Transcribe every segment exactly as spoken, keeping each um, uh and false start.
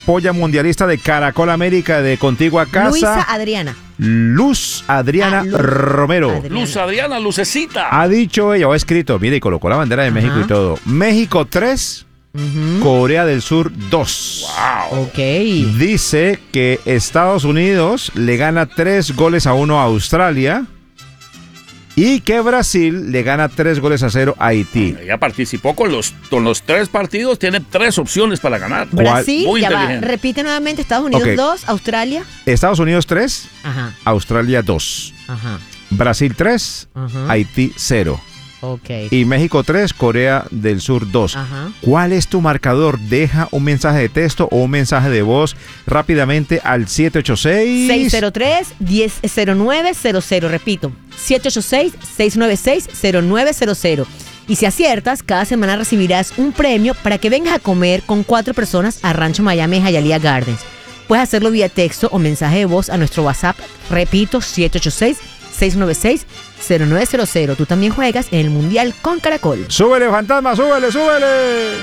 polla mundialista de Caracol América de Contigo a Casa. Luisa Adriana. Luz Adriana Ah, Luz Romero. Adriana. Luz Adriana, lucecita. Ha dicho ella, o ha escrito, mire, y colocó la bandera de Ajá. México y todo. México tres, Ujú. Corea del Sur dos. Wow. Ok. Dice que Estados Unidos le gana tres goles a uno a Australia y que Brasil le gana tres goles a cero a Haití. Ella participó con los, con los tres partidos, tiene tres opciones para ganar. Brasil, Muy ya va. inteligente. Repite nuevamente, Estados Unidos Ok. dos, Australia. Estados Unidos tres, Ajá, Australia dos. ajá, Brasil tres, ajá. Haití cero. Ok. Y México tres, Corea del Sur dos. Ajá. ¿Cuál es tu marcador? Deja un mensaje de texto o un mensaje de voz rápidamente al siete ocho seis. seis cero tres, cero nueve cero cero. Repito, siete ocho seis, seis nueve seis, cero nueve cero cero. Y si aciertas, cada semana recibirás un premio para que vengas a comer con cuatro personas a Rancho Miami de Hialeah Gardens. Puedes hacerlo vía texto o mensaje de voz a nuestro WhatsApp. Repito, siete ocho seis, seis nueve seis, cero nueve cero cero. Tú también juegas en el Mundial con Caracol. ¡Súbele, fantasma! ¡Súbele, súbele!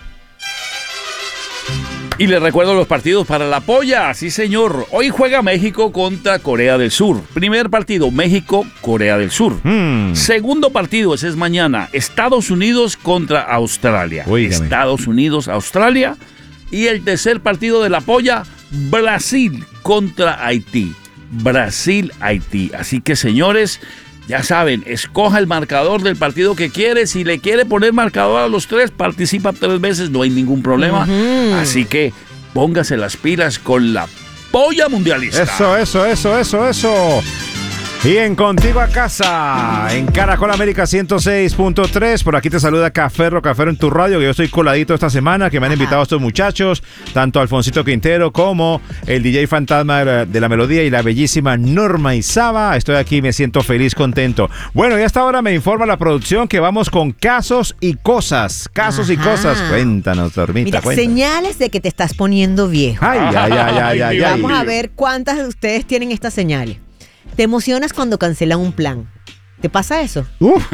Y les recuerdo los partidos para la polla. Sí, señor. Hoy juega México contra Corea del Sur. Primer partido, México, Corea del Sur. Mm. Segundo partido, ese es mañana. Estados Unidos contra Australia. Óigame. Estados Unidos, Australia. Y el tercer partido de la polla, Brasil contra Haití. Brasil, Haití. Así que, señores, ya saben, escoja el marcador del partido que quiere. Si le quiere poner marcador a los tres, participa tres veces, no hay ningún problema. Ujú. Así que póngase las pilas con la polla mundialista. Eso, eso, eso, eso, eso. Y en Contigo a Casa, en Caracol América ciento seis punto tres, por aquí te saluda Caferro, Cafero en tu radio, que yo estoy coladito esta semana, que me han Ajá. invitado estos muchachos, tanto Alfonsito Quintero como el D J Fantasma de la Melodía y la bellísima Norma Izaba. Estoy aquí, me siento feliz, contento. Bueno, y hasta ahora me informa la producción que vamos con casos y cosas. Casos y Ajá. cosas. Cuéntanos, Normita, Mira, cuéntanos. señales de que te estás poniendo viejo. Ay, ay, ay, ay, ay, ay. Vamos a ver cuántas de ustedes tienen estas señales. Te emocionas cuando cancelan un plan. ¿Te pasa eso? Uf.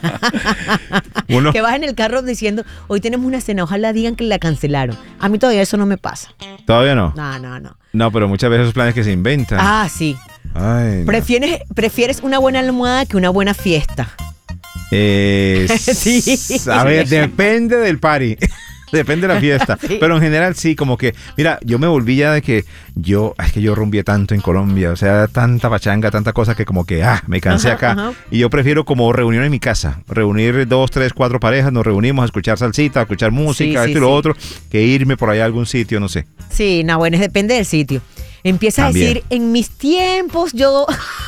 Uno. Que vas en el carro diciendo, hoy tenemos una cena, ojalá digan que la cancelaron. A mí todavía eso no me pasa. Todavía no. No, no, no. No, pero muchas veces esos planes que se inventan. Ah, sí. Ay, no. Prefieres, prefieres una buena almohada que una buena fiesta. Eh, Sí. A ver, depende del party. Depende de la fiesta. Sí. Pero en general sí, como que, mira, yo me volví ya de que yo, es que yo rumbié tanto en Colombia, o sea, tanta pachanga, tanta cosa que como que, ah, me cansé Ajá, acá. ajá. Y yo prefiero como reunión en mi casa, reunir dos, tres, cuatro parejas, nos reunimos a escuchar salsita, a escuchar música, Sí, esto sí, y lo sí. otro, que irme por allá a algún sitio, no sé. Sí, no, bueno, es- depende del sitio. Empiezas También. a decir, en mis tiempos yo...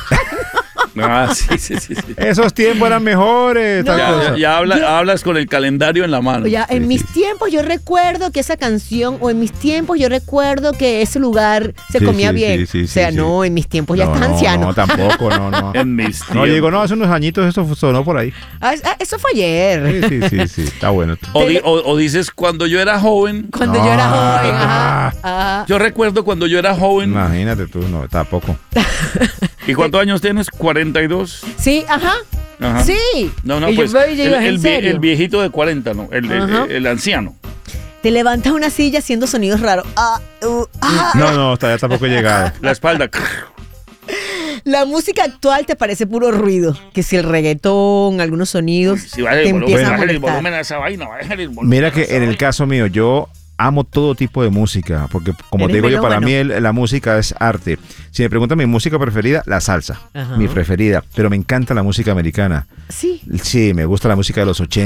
Ah, sí, sí, sí. sí. Esos tiempos eran mejores, tal No. Ya, cosa. ya- ya habla- Yo- hablas con el calendario en la mano. Ya, en Sí, mis sí. tiempos yo recuerdo que esa canción, o en mis tiempos yo recuerdo que ese lugar se Sí, comía sí, bien. sí, sí, o sea, sí, no, en mis tiempos ya No, estás no, anciano. No, tampoco, no, no. En mis No, tiempos. llegó, no, hace unos añitos eso sonó por ahí. Ah, ah, eso fue ayer. Sí, sí, sí, sí, está bueno. O, di- o- o dices, cuando yo era joven. Cuando No. yo era joven. Ajá, ajá. Yo recuerdo cuando yo era joven. Imagínate tú, no, tampoco. ¿Y cuántos años tienes? cuarenta y dos. Sí, ajá. Ajá. Sí. No, no, Y yo pues. veo y yo el, digo, ¿es el en vie- serio? el viejito de cuarenta, ¿no? El, el- Ajá. el anciano. Te levantas una silla haciendo sonidos raros. Ah, uh, ah. No, no, hasta allá tampoco he llegado. La espalda. La música actual te parece puro ruido. Que si el reggaetón, algunos sonidos, Si baja te el volumen, empiezan a baja el molestar. volumen a esa vaina, baja el volumen. Mira a que esa en el vaina. caso mío, yo amo todo tipo de música, porque como te Eres digo yo, para melómano. mí el- la música es arte. Si me preguntan mi música preferida, la salsa, Ajá. mi preferida, pero me encanta la música americana. Sí. Sí, me gusta la música de los ochenta.